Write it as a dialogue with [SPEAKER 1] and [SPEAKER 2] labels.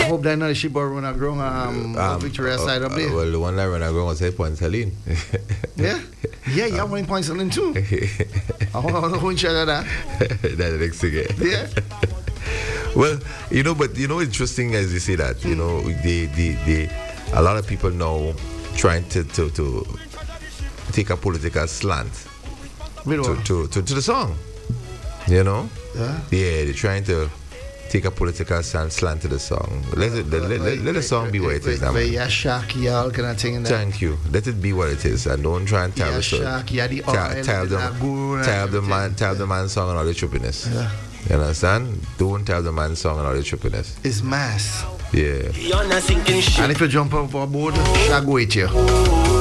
[SPEAKER 1] hope that the ship run a ground Victoria side up there.
[SPEAKER 2] Well, the one that run a ground was Point Saline.
[SPEAKER 1] Yeah? Yeah, one in Point Saline too. I want to each other that.
[SPEAKER 2] That's the next thing.
[SPEAKER 1] Yeah.
[SPEAKER 2] Well, but interesting as you say that, they a lot of people now trying to take a political slant to the song. Yeah, they're trying to take a political slant to the song. Let the song be what it is now.
[SPEAKER 1] Kind of thing.
[SPEAKER 2] Thank you. Let it be what it is, and don't try and tell the man song and all the trippiness.
[SPEAKER 1] Yeah.
[SPEAKER 2] You understand? Don't tell the man song and all the trippiness.
[SPEAKER 1] It's mass.
[SPEAKER 2] Yeah.
[SPEAKER 1] And if you jump up aboard, I'll go with you.